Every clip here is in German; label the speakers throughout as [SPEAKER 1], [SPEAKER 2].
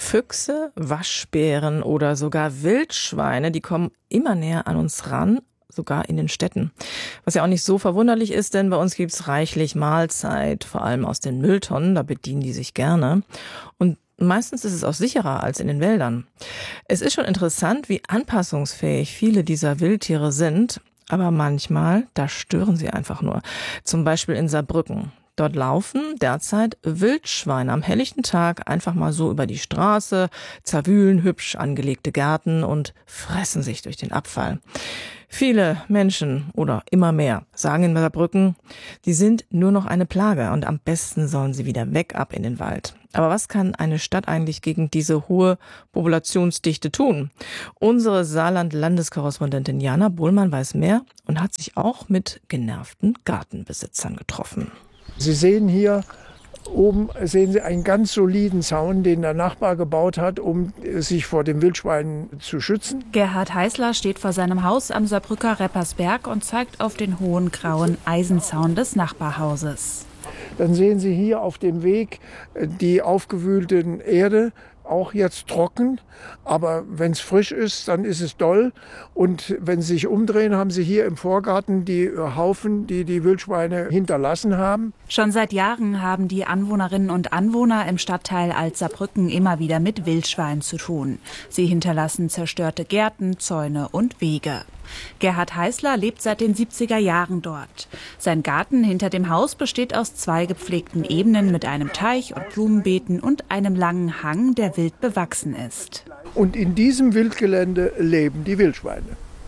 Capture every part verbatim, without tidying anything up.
[SPEAKER 1] Füchse, Waschbären oder sogar Wildschweine, die kommen immer näher an uns ran, sogar in den Städten. Was ja auch nicht so verwunderlich ist, denn bei uns gibt's reichlich Mahlzeit, vor allem aus den Mülltonnen, da bedienen die sich gerne. Und meistens ist es auch sicherer als in den Wäldern. Es ist schon interessant, wie anpassungsfähig viele dieser Wildtiere sind, aber manchmal, da stören sie einfach nur. Zum Beispiel in Saarbrücken. Dort laufen derzeit Wildschweine am helllichten Tag einfach mal so über die Straße, zerwühlen hübsch angelegte Gärten und fressen sich durch den Abfall. Viele Menschen oder immer mehr sagen in Saarbrücken, die sind nur noch eine Plage und am besten sollen sie wieder weg ab in den Wald. Aber was kann eine Stadt eigentlich gegen diese hohe Populationsdichte tun? Unsere Saarland-Landeskorrespondentin Jana Bohlmann weiß mehr und hat sich auch mit genervten Gartenbesitzern getroffen.
[SPEAKER 2] Sie sehen hier oben sehen Sie einen ganz soliden Zaun, den der Nachbar gebaut hat, um sich vor den Wildschweinen zu schützen.
[SPEAKER 3] Gerhard Heißler steht vor seinem Haus am Saarbrücker Reppersberg und zeigt auf den hohen grauen Eisenzaun des Nachbarhauses.
[SPEAKER 2] Dann sehen Sie hier auf dem Weg die aufgewühlte Erde, auch jetzt trocken, aber wenn es frisch ist, dann ist es doll. Und wenn Sie sich umdrehen, haben Sie hier im Vorgarten die Haufen, die die Wildschweine hinterlassen haben.
[SPEAKER 3] Schon seit Jahren haben die Anwohnerinnen und Anwohner im Stadtteil Alt-Saarbrücken immer wieder mit Wildschweinen zu tun. Sie hinterlassen zerstörte Gärten, Zäune und Wege. Gerhard Heißler lebt seit den siebziger Jahren dort. Sein Garten hinter dem Haus besteht aus zwei gepflegten Ebenen mit einem Teich und Blumenbeeten und einem langen Hang, der wild bewachsen ist.
[SPEAKER 2] Und in diesem Wildgelände leben die Wildschweine.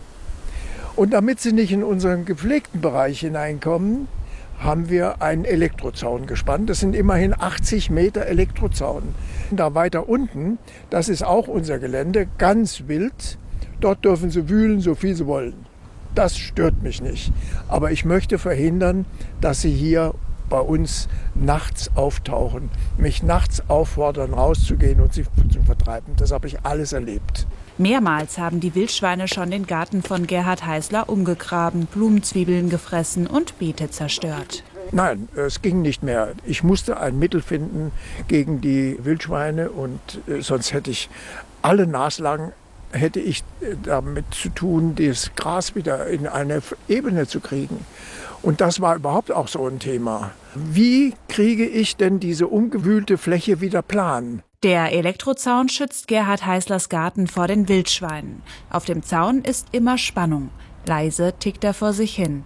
[SPEAKER 2] Und damit sie nicht in unseren gepflegten Bereich hineinkommen, haben wir einen Elektrozaun gespannt. Das sind immerhin achtzig Meter Elektrozaun. Da weiter unten, das ist auch unser Gelände, ganz wild. Dort dürfen sie wühlen, so viel sie wollen. Das stört mich nicht. Aber ich möchte verhindern, dass sie hier bei uns nachts auftauchen, mich nachts auffordern, rauszugehen und sie zu vertreiben. Das habe ich alles erlebt.
[SPEAKER 3] Mehrmals haben die Wildschweine schon den Garten von Gerhard Heißler umgegraben, Blumenzwiebeln gefressen und Beete zerstört.
[SPEAKER 2] Nein, es ging nicht mehr. Ich musste ein Mittel finden gegen die Wildschweine und äh, sonst hätte ich alle naslang hätte ich damit zu tun, das Gras wieder in eine Ebene zu kriegen. Und das war überhaupt auch so ein Thema. Wie kriege ich denn diese umgewühlte Fläche wieder plan?
[SPEAKER 3] Der Elektrozaun schützt Gerhard Heißlers Garten vor den Wildschweinen. Auf dem Zaun ist immer Spannung. Leise tickt er vor sich hin.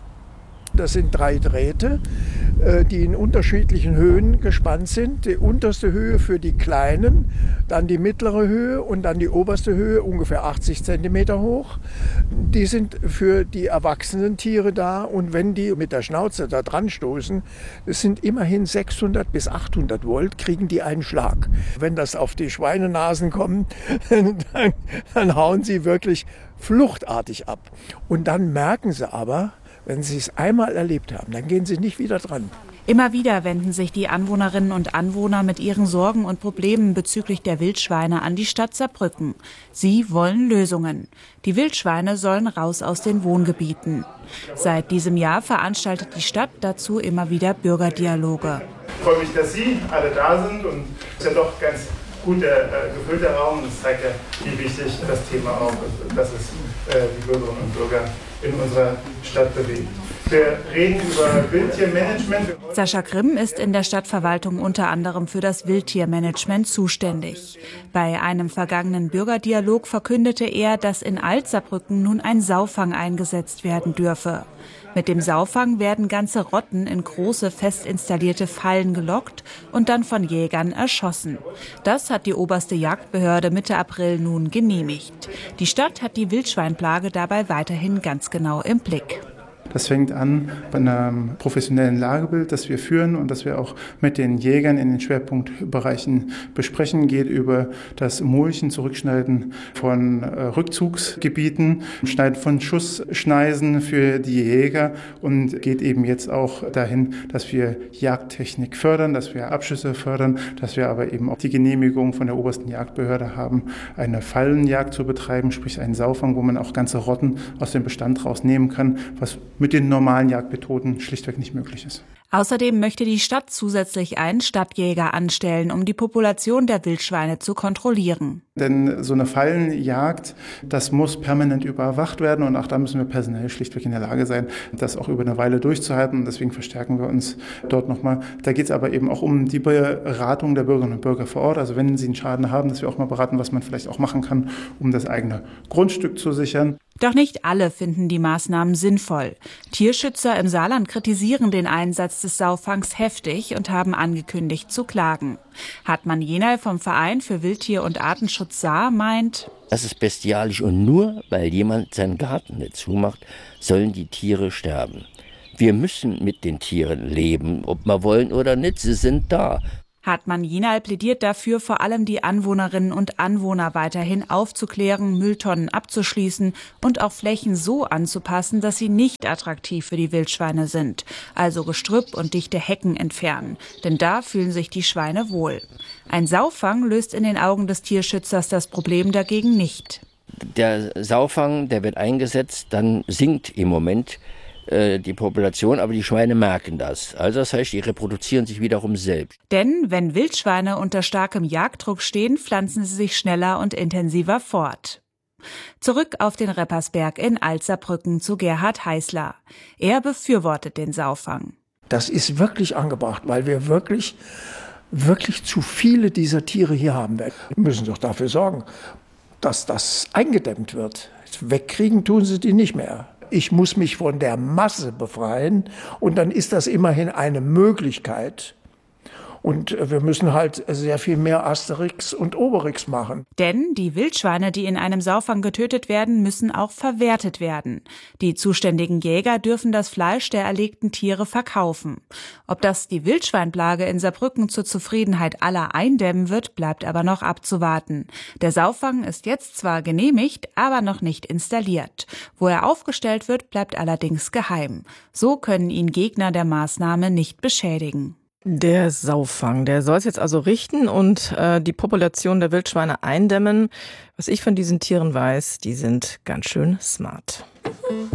[SPEAKER 2] Das sind drei Drähte, die in unterschiedlichen Höhen gespannt sind. Die unterste Höhe für die Kleinen, dann die mittlere Höhe und dann die oberste Höhe, ungefähr achtzig Zentimeter hoch. Die sind für die erwachsenen Tiere da und wenn die mit der Schnauze da dran stoßen, das sind immerhin sechshundert bis achthundert Volt, kriegen die einen Schlag. Wenn das auf die Schweinenasen kommt, dann, dann hauen sie wirklich fluchtartig ab. Und dann merken sie aber, wenn sie es einmal erlebt haben, dann gehen sie nicht wieder dran.
[SPEAKER 3] Immer wieder wenden sich die Anwohnerinnen und Anwohner mit ihren Sorgen und Problemen bezüglich der Wildschweine an die Stadt Saarbrücken. Sie wollen Lösungen. Die Wildschweine sollen raus aus den Wohngebieten. Seit diesem Jahr veranstaltet die Stadt dazu immer wieder Bürgerdialoge.
[SPEAKER 4] Ich freue mich, dass Sie alle da sind und es ist ja doch ganz gut der äh, gefüllte Raum. Das zeigt ja, wie wichtig das Thema auch ist, dass es äh, die Bürgerinnen und Bürger in unserer Stadt bewegt. Wir reden über Wildtiermanagement.
[SPEAKER 3] Sascha Grimm ist in der Stadtverwaltung unter anderem für das Wildtiermanagement zuständig. Bei einem vergangenen Bürgerdialog verkündete er, dass in Alt-Saarbrücken nun ein Saufang eingesetzt werden dürfe. Mit dem Saufang werden ganze Rotten in große, fest installierte Fallen gelockt und dann von Jägern erschossen. Das hat die oberste Jagdbehörde Mitte April nun genehmigt. Die Stadt hat die Wildschweinplage dabei weiterhin ganz genau im Blick.
[SPEAKER 5] Das fängt an bei einem professionellen Lagebild, das wir führen und das wir auch mit den Jägern in den Schwerpunktbereichen besprechen. Geht über das Mulchen, Zurückschneiden von äh, Rückzugsgebieten, Schneiden von Schussschneisen für die Jäger und geht eben jetzt auch dahin, dass wir Jagdtechnik fördern, dass wir Abschüsse fördern, dass wir aber eben auch die Genehmigung von der obersten Jagdbehörde haben, eine Fallenjagd zu betreiben, sprich einen Saufang, wo man auch ganze Rotten aus dem Bestand rausnehmen kann, was mit den normalen Jagdmethoden schlichtweg nicht möglich ist.
[SPEAKER 3] Außerdem möchte die Stadt zusätzlich einen Stadtjäger anstellen, um die Population der Wildschweine zu kontrollieren.
[SPEAKER 5] Denn so eine Fallenjagd, das muss permanent überwacht werden und auch da müssen wir personell schlichtweg in der Lage sein, das auch über eine Weile durchzuhalten. Und deswegen verstärken wir uns dort nochmal. Da geht es aber eben auch um die Beratung der Bürgerinnen und Bürger vor Ort. Also wenn sie einen Schaden haben, dass wir auch mal beraten, was man vielleicht auch machen kann, um das eigene Grundstück zu sichern.
[SPEAKER 3] Doch nicht alle finden die Maßnahmen sinnvoll. Tierschützer im Saarland kritisieren den Einsatz des Saufangs heftig und haben angekündigt zu klagen. Hartmann Jenal vom Verein für Wildtier- und Artenschutz Saar meint:
[SPEAKER 6] Das ist bestialisch und nur weil jemand seinen Garten nicht zumacht, sollen die Tiere sterben. Wir müssen mit den Tieren leben, ob wir wollen oder nicht, sie sind da.
[SPEAKER 3] Hartmann Jenal plädiert dafür, vor allem die Anwohnerinnen und Anwohner weiterhin aufzuklären, Mülltonnen abzuschließen und auch Flächen so anzupassen, dass sie nicht attraktiv für die Wildschweine sind. Also Gestrüpp und dichte Hecken entfernen. Denn da fühlen sich die Schweine wohl. Ein Saufang löst in den Augen des Tierschützers das Problem dagegen nicht.
[SPEAKER 6] Der Saufang, der wird eingesetzt, dann sinkt im Moment die Population, aber die Schweine merken das. Also das heißt, die reproduzieren sich wiederum selbst.
[SPEAKER 3] Denn wenn Wildschweine unter starkem Jagddruck stehen, pflanzen sie sich schneller und intensiver fort. Zurück auf den Reppersberg in Alzerbrücken zu Gerhard Heißler. Er befürwortet den Saufang.
[SPEAKER 2] Das ist wirklich angebracht, weil wir wirklich, wirklich zu viele dieser Tiere hier haben werden. Wir müssen doch dafür sorgen, dass das eingedämmt wird. Wegkriegen tun sie die nicht mehr. Ich muss mich von der Masse befreien und dann ist das immerhin eine Möglichkeit. Und wir müssen halt sehr viel mehr Asterix und Obelix machen.
[SPEAKER 3] Denn die Wildschweine, die in einem Saufang getötet werden, müssen auch verwertet werden. Die zuständigen Jäger dürfen das Fleisch der erlegten Tiere verkaufen. Ob das die Wildschweinplage in Saarbrücken zur Zufriedenheit aller eindämmen wird, bleibt aber noch abzuwarten. Der Saufang ist jetzt zwar genehmigt, aber noch nicht installiert. Wo er aufgestellt wird, bleibt allerdings geheim. So können ihn Gegner der Maßnahme nicht beschädigen.
[SPEAKER 1] Der Saufang, der soll es jetzt also richten und äh, die Population der Wildschweine eindämmen. Was ich von diesen Tieren weiß, die sind ganz schön smart.